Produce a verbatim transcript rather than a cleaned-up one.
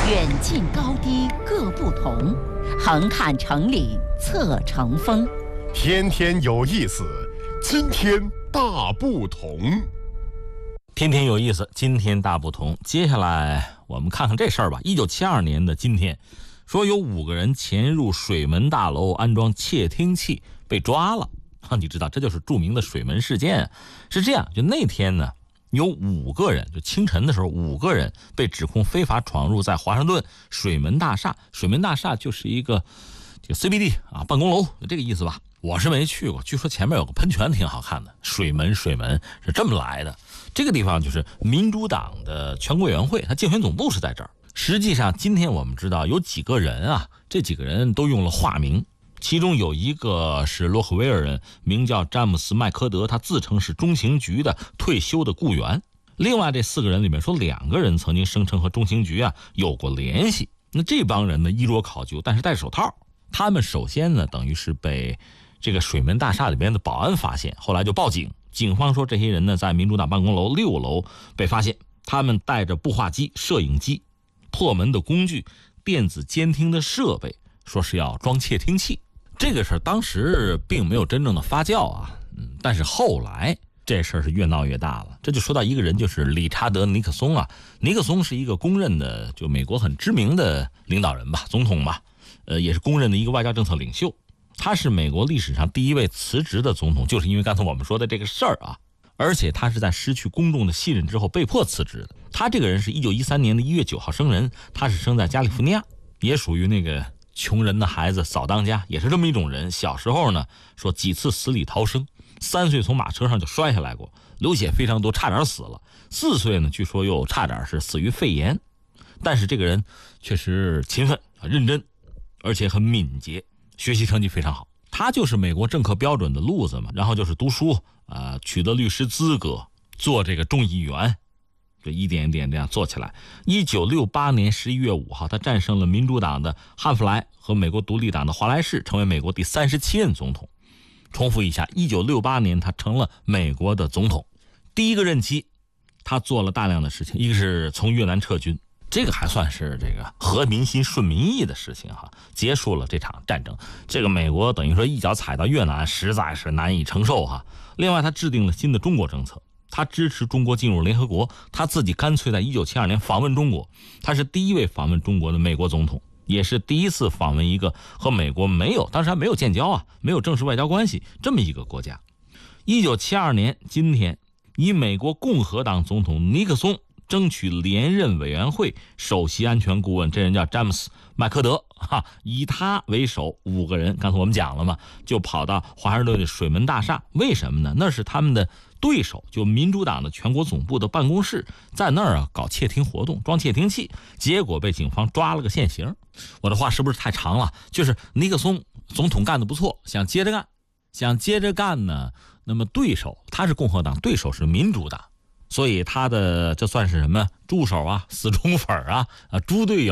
远近高低各不同，横看成岭侧成峰。 天天有意思，今天大不同。 天天有意思，今天大不同。接下来我们看看这事儿吧。一九七二年的今天，说有五个人潜入水门大楼安装窃听器被抓了。啊，你知道这就是著名的水门事件。是这样，就那天呢，有五个人，就清晨的时候，五个人被指控非法闯入在华盛顿水门大厦。水门大厦就是一个这个 C B D 啊，办公楼，这个意思吧。我是没去过，据说前面有个喷泉挺好看的。水门水门是这么来的。这个地方就是民主党的全国委员会，它竞选总部是在这儿。实际上今天我们知道有几个人啊，这几个人都用了化名，其中有一个是洛克威尔人，名叫詹姆斯麦科德，他自称是中情局的退休的雇员。另外这四个人里面说，两个人曾经声称和中情局啊有过联系。那这帮人呢衣着考究，但是戴手套。他们首先呢等于是被这个水门大厦里边的保安发现，后来就报警。警方说这些人呢在民主党办公楼六楼被发现，他们带着步话机、摄影机、破门的工具、电子监听的设备，说是要装窃听器。这个事儿当时并没有真正的发酵啊，嗯，但是后来这事儿是越闹越大了。这就说到一个人，就是理查德·尼克松啊。尼克松是一个公认的就美国很知名的领导人吧，总统吧，呃，也是公认的一个外交政策领袖。他是美国历史上第一位辞职的总统，就是因为刚才我们说的这个事儿啊。而且他是在失去公众的信任之后被迫辞职的。他这个人是一九一三年的一月九号生人，他是生在加利福尼亚，也属于那个穷人的孩子早当家，也是这么一种人。小时候呢，说几次死里逃生，三岁从马车上就摔下来过，流血非常多，差点死了。四岁呢，据说又差点是死于肺炎。但是这个人确实勤奋、认真，而且很敏捷，学习成绩非常好。他就是美国政客标准的路子嘛，然后就是读书，呃，取得律师资格，做这个众议员，就一点一点这样做起来。一九六八年十一月五号，他战胜了民主党的汉弗莱和美国独立党的华莱士，成为美国第三十七任总统。重复一下，一九六八年他成了美国的总统。第一个任期，他做了大量的事情，一个是从越南撤军。这个还算是这个合民心顺民意的事情哈，结束了这场战争。这个美国等于说一脚踩到越南，实在是难以承受哈。另外他制定了新的中国政策，他支持中国进入联合国，他自己干脆在一九七二年访问中国，他是第一位访问中国的美国总统，也是第一次访问一个和美国没有当时还没有建交啊，没有正式外交关系这么一个国家。一九七二年今天，以美国共和党总统尼克松争取连任委员会首席安全顾问，这人叫詹姆斯·麦科德哈，以他为首，五个人，刚才我们讲了嘛，就跑到华盛顿的水门大厦。为什么呢？那是他们的对手，就民主党的全国总部的办公室，在那儿啊搞窃听活动，装窃听器，结果被警方抓了个现行。我的话是不是太长了？就是尼克松总统干得不错，想接着干，想接着干呢，那么对手他是共和党，对手是民主党。所以他的这算是什么助手啊、死忠粉啊、啊猪队友